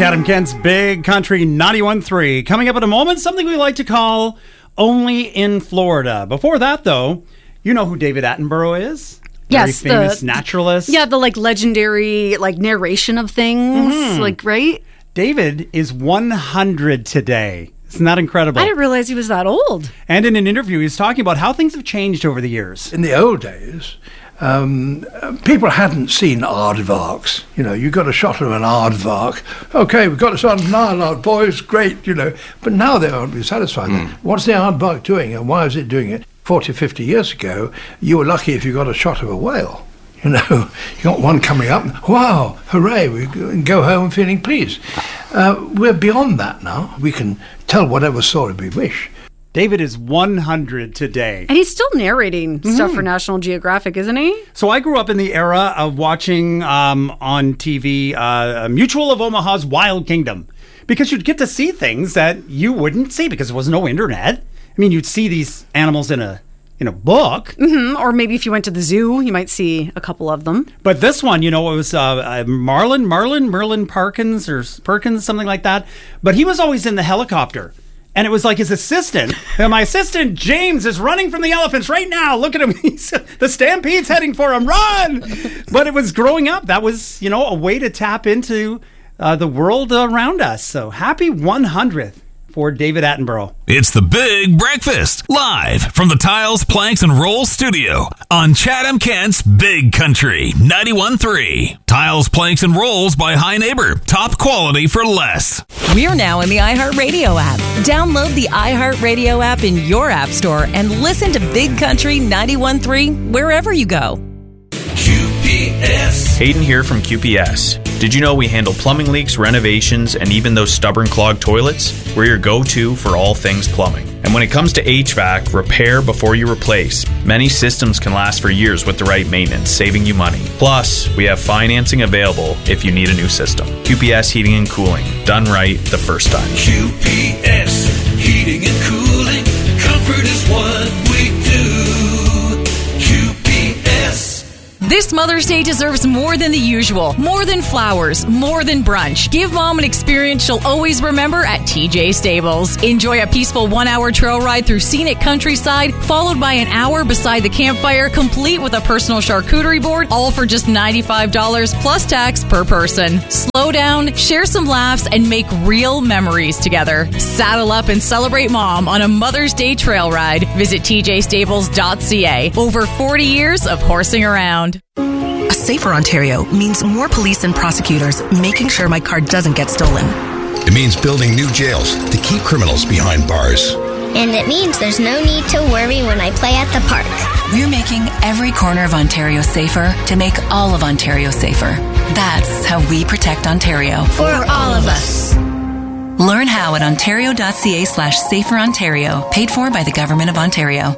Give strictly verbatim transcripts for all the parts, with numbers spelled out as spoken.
Chatham Kent's Big Country ninety-one point three. Coming up in a moment, something we like to call Only in Florida. Before that, though, you know who David Attenborough is? Yes, Very famous the, naturalist. Yeah, the like legendary like narration of things, mm-hmm. like right? David is one hundred today. Isn't that incredible? I didn't realize he was that old. And in an interview, he was talking about how things have changed over the years. In the old days, um, people hadn't seen aardvarks. You know, you got a shot of an aardvark. Okay, we've got a shot of an aardvark, boys, great, you know. But now they aren't be satisfied. Mm. What's the aardvark doing and why is it doing it? forty, fifty years ago, you were lucky if you got a shot of a whale. You know, you got one coming up, wow, hooray, we can go home feeling pleased. Uh, we're beyond that now. We can tell whatever story we wish. David is one hundred today. And he's still narrating mm-hmm. stuff for National Geographic, isn't he? So I grew up in the era of watching um, on T V uh, Mutual of Omaha's Wild Kingdom, because you'd get to see things that you wouldn't see because there was no internet. I mean, you'd see these animals in a in a book. Mm-hmm. Or maybe if you went to the zoo, you might see a couple of them. But this one, you know, it was uh, uh, Marlin, Marlin, Merlin Parkins or Perkins, something like that. But he was always in the helicopter. And it was like his assistant. And my assistant, James, is running from the elephants right now. Look at him. He's, the stampede's heading for him. Run! But it was growing up. That was, you know, a way to tap into uh, the world around us. So happy one hundredth. For David Attenborough. It's the Big Breakfast, live from the Tiles, Planks, and Rolls studio on Chatham Kent's Big Country ninety-one point three. Tiles, Planks, and Rolls by High Neighbor. Top quality for less. We're now in the iHeartRadio app. Download the iHeartRadio app in your app store and listen to Big Country ninety-one point three wherever you go. Q P S. Hayden here from Q P S. Did you know we handle plumbing leaks, renovations, and even those stubborn clogged toilets? We're your go-to for all things plumbing. And when it comes to H V A C, repair before you replace. Many systems can last for years with the right maintenance, saving you money. Plus, we have financing available if you need a new system. Q P S Heating and Cooling. Done right the first time. Q P S Heating and Cooling. Comfort is what we do. Q P S. This Mother's Day deserves more than the usual. More than flowers. More than brunch. Give Mom an experience she'll always remember at T J Stables. Enjoy a peaceful one-hour trail ride through scenic countryside, followed by an hour beside the campfire, complete with a personal charcuterie board, all for just ninety-five dollars plus tax per person. Slow down, share some laughs, and make real memories together. Saddle up and celebrate Mom on a Mother's Day trail ride. Visit T J stables dot c a. Over forty years of horsing around. A safer Ontario means more police and prosecutors making sure my car doesn't get stolen. It means building new jails to keep criminals behind bars. And it means there's no need to worry when I play at the park. We're making every corner of Ontario safer to make all of Ontario safer. That's how we protect Ontario. For all of us. Learn how at ontario dot c a slash safer Ontario. Paid for by the Government of Ontario.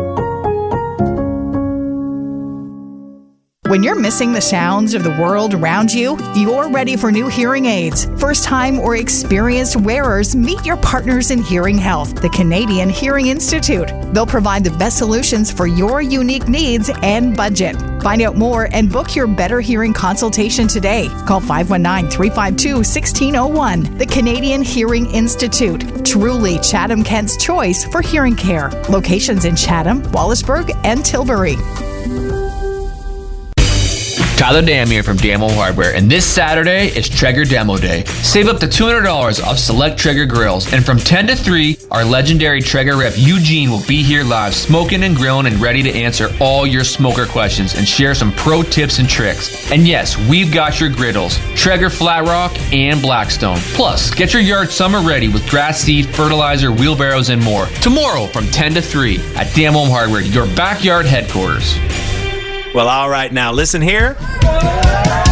When you're missing the sounds of the world around you, you're ready for new hearing aids. First-time or experienced wearers, meet your partners in hearing health, the Canadian Hearing Institute. They'll provide the best solutions for your unique needs and budget. Find out more and book your Better Hearing consultation today. Call five one nine, three five two, one six zero one. The Canadian Hearing Institute. Truly Chatham Kent's choice for hearing care. Locations in Chatham, Wallaceburg, and Tilbury. Tyler Dam here from Damo Hardware, and this Saturday is Traeger Demo Day. Save up to two hundred dollars off select Traeger grills, and from ten to three, our legendary Traeger rep Eugene will be here live, smoking and grilling and ready to answer all your smoker questions and share some pro tips and tricks. And yes, we've got your griddles, Traeger Flat Rock and Blackstone. Plus, get your yard summer ready with grass seed, fertilizer, wheelbarrows, and more. Tomorrow from ten to three at Damo Hardware, your backyard headquarters. Well, all right, now listen here.